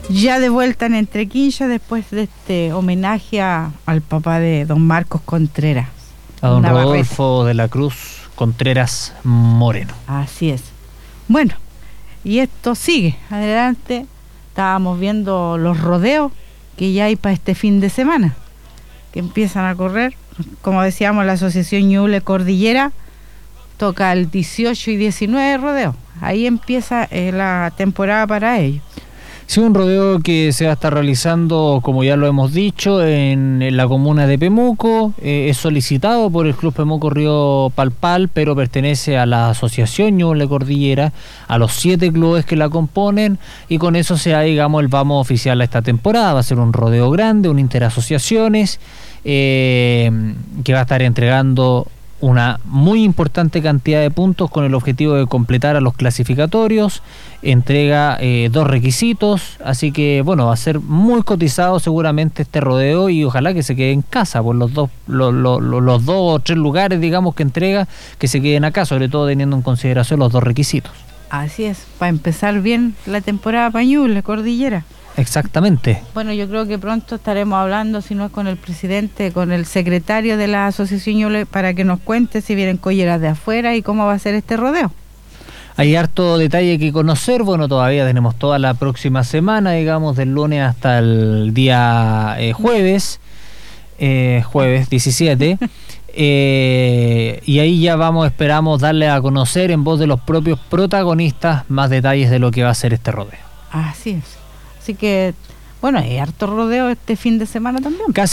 ya de vuelta en Entrequincha después de este homenaje al papá de don Marcos Contreras. A don Navarrete. Rodolfo de la Cruz Contreras Moreno. Así es. Bueno, y esto sigue adelante. Estábamos viendo los rodeos que ya hay para este fin de semana, que empiezan a correr. Como decíamos, la asociación Ñuble Cordillera toca el 18 y 19 rodeos. Ahí empieza la temporada para ellos. Sí, un rodeo que se va a estar realizando, como ya lo hemos dicho, en la comuna de Pemuco. Es solicitado por el Club Pemuco Río Palpal, pero pertenece a la Asociación Ñuble Cordillera, a los 7 clubes que la componen, y con eso se da, digamos, el vamos oficial a esta temporada. Va a ser un rodeo grande, un interasociaciones, que va a estar entregando una muy importante cantidad de puntos con el objetivo de completar a los clasificatorios. Entrega 2 requisitos, así que bueno, va a ser muy cotizado seguramente este rodeo, y ojalá que se quede en casa por los dos o tres lugares, digamos, que entrega, que se queden acá, sobre todo teniendo en consideración los 2 requisitos. Así es, para empezar bien la temporada para Ñuble Cordillera. Exactamente. Bueno, yo creo que pronto estaremos hablando, si no es con el presidente, con el secretario de la Asociación Ñuble, para que nos cuente si vienen colleras de afuera y cómo va a ser este rodeo. Hay harto detalle que conocer. Bueno, todavía tenemos toda la próxima semana, digamos, del lunes hasta el día jueves 17. Y ahí ya esperamos darle a conocer en voz de los propios protagonistas más detalles de lo que va a ser este rodeo. Así es. Así que, bueno, hay harto rodeo este fin de semana también. Casi